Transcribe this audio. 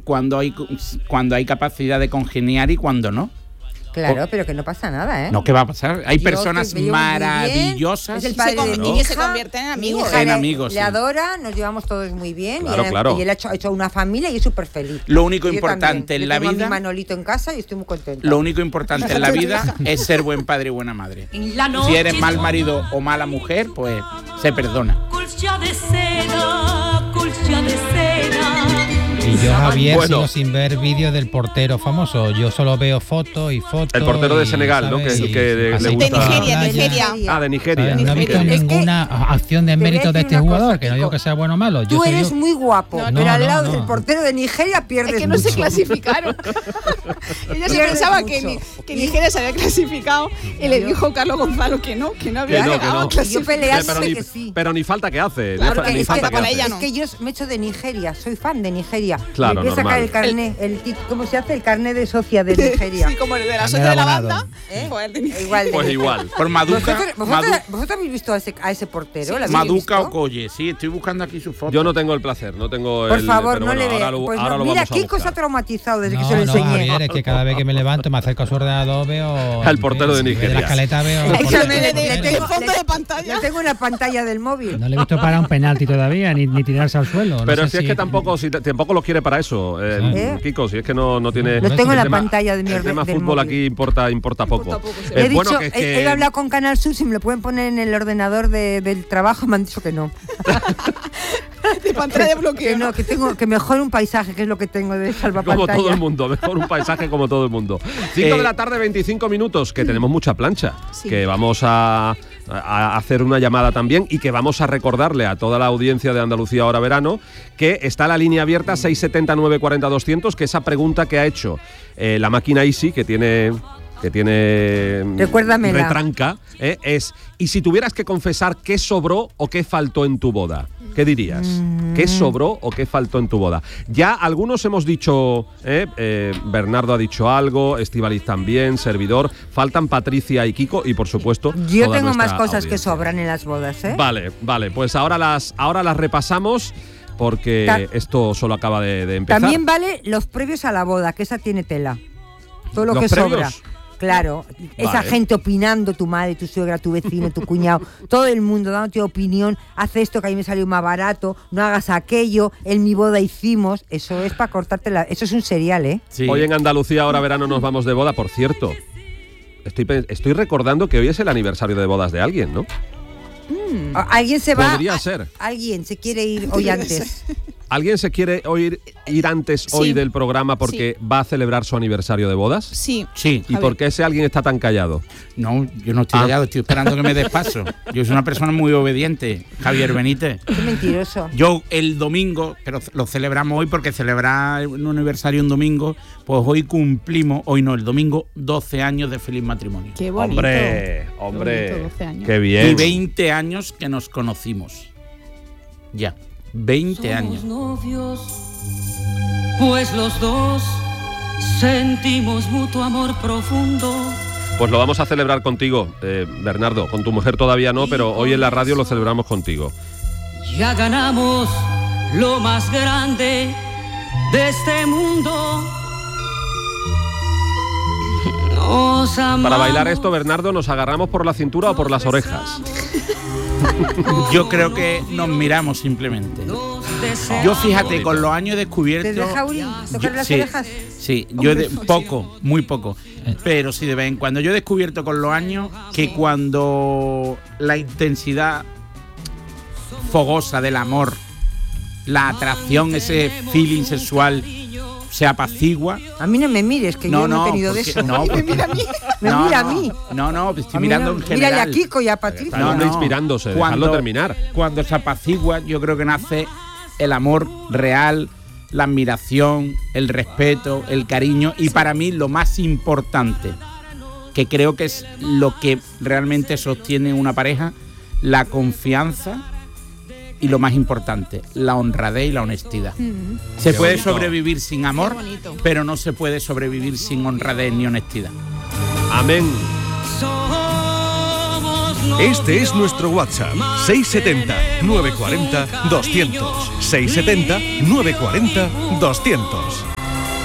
cuando hay capacidad de congeniar y cuando no. Claro, pero que no pasa nada, ¿eh? No, ¿qué va a pasar? Hay personas maravillosas. Es el padre de mi hija, y se convierten en amigos. En amigos, le adora, nos llevamos todos muy bien. Claro. Y él ha hecho una familia y es súper feliz. Lo único importante en la vida... Yo tengo a mi Manolito en casa y estoy muy contenta. Lo único importante en la vida es ser buen padre y buena madre. Si eres mal marido o mala mujer, pues se perdona. Y yo, Javier, sigo sin ver vídeos del portero famoso. Yo solo veo fotos y fotos. El portero de Senegal, ¿no? Que es el que le gusta. De Nigeria. Ah, de Nigeria. No he visto ninguna acción de mérito de este jugador, que no digo que sea bueno o malo. Tú eres muy guapo, pero al lado del portero de Nigeria pierdes mucho. Es que no se clasificaron. Ella se pensaba que Nigeria se había clasificado y le dijo Carlos Gonzalo que no había llegado. Yo peleándome que sí. Pero ni falta que hace. Claro, ni falta que hace. ella Es que yo me echo de Nigeria, soy fan de Nigeria. Claro, me voy a sacar el carné, ¿cómo se hace? El carné de socia de Nigeria. Sí, como el de la socia de la banda. Igual. Por Maduka. ¿Vosotros habéis visto a ese portero? Sí. Maduka Okoye, sí, estoy buscando aquí su foto. Yo no tengo el placer, no tengo Por favor, pero no bueno, le veas. Pues ahora lo mira, vamos a Kiko se buscar. ha traumatizado desde que se lo enseñé. Javier, es que cada vez que me levanto, me acerco a su ordenador, veo... El portero de Nigeria. En la escaleta veo... De fondo de pantalla. Yo tengo una pantalla del móvil. No le he visto parar un penalti todavía, ni tirarse al suelo. Pero si es que tampoco lo quiere para eso, Kiko, si es que no tiene... Lo tengo en la pantalla de mi ordenador. El tema del fútbol móvil. aquí importa poco. He dicho, he hablado con Canal Sur, si me lo pueden poner en el ordenador del trabajo, me han dicho que no. De pantalla de bloqueo. Que mejor un paisaje, que es lo que tengo de salvapantalla. Como todo el mundo, mejor un paisaje como todo el mundo. 5 de la tarde, 25 minutos, que tenemos mucha plancha, que vamos a hacer una llamada también y que vamos a recordarle a toda la audiencia de Andalucía Ahora Verano que está la línea abierta 670 940 200, que esa pregunta que ha hecho la máquina Easy, que tiene Recuérdamela. retranca, es: y si tuvieras que confesar qué sobró o qué faltó en tu boda, ¿qué dirías? ¿Qué sobró o qué faltó en tu boda? Ya algunos hemos dicho, Bernardo ha dicho algo, Estíbaliz también, servidor, faltan Patricia y Kiko y por supuesto yo tengo más cosas audiencia que sobran en las bodas, Vale, pues ahora las repasamos porque esto solo acaba de empezar. También vale los previos a la boda, que esa tiene tela. Todo lo que sobra. Claro, esa gente opinando, tu madre, tu suegra, tu vecino, tu cuñado, todo el mundo dándote opinión, haz esto que a mí me salió más barato, no hagas aquello, en mi boda hicimos, eso es para cortarte eso es un serial, Sí. Hoy en Andalucía Ahora Verano nos vamos de boda, por cierto. Estoy recordando que hoy es el aniversario de bodas de alguien, ¿no? Alguien se va. Podría ser. Alguien se quiere ir hoy antes. ¿Alguien se quiere ir antes hoy del programa porque va a celebrar su aniversario de bodas? Sí. ¿Y por qué ese alguien está tan callado? No, yo no estoy callado, estoy esperando que me des paso. Yo soy una persona muy obediente, Javier Benítez. Qué mentiroso. Yo el domingo, pero lo celebramos hoy porque celebrar un aniversario un domingo, pues hoy cumplimos, el domingo, 12 años de feliz matrimonio. Qué bonito. Hombre, Qué bonito, 12 años. Qué bien. Y 20 años que nos conocimos. Ya. 20 años. Novios, pues los dos sentimos mutuo amor profundo. Pues lo vamos a celebrar contigo, Bernardo. Con tu mujer todavía no, pero hoy en la radio lo celebramos contigo. Ya ganamos lo más grande de este mundo. Para bailar esto, Bernardo, ¿nos agarramos por la cintura o por las orejas? Yo creo que nos miramos simplemente. Yo fíjate, con los años he descubierto... ¿Te deja tocar las orejas? Sí, yo muy poco. Pero sí, de vez en cuando. Yo he descubierto con los años que cuando la intensidad fogosa del amor, la atracción, ese feeling sexual se apacigua. A mí no me mires, que yo no he tenido de eso. Me mira a mí. Me mira a mí. No, estoy mirando en general. Mírale a Kiko y a Patricia. Están inspirándose, dejarlo terminar. Cuando se apacigua, yo creo que nace el amor real, la admiración, el respeto, el cariño y para mí lo más importante, que creo que es lo que realmente sostiene una pareja, la confianza y lo más importante, la honradez y la honestidad. Se puede sobrevivir sin amor, pero no se puede sobrevivir sin honradez ni honestidad. Amén. Este es nuestro WhatsApp, 670-940-200. 670-940-200.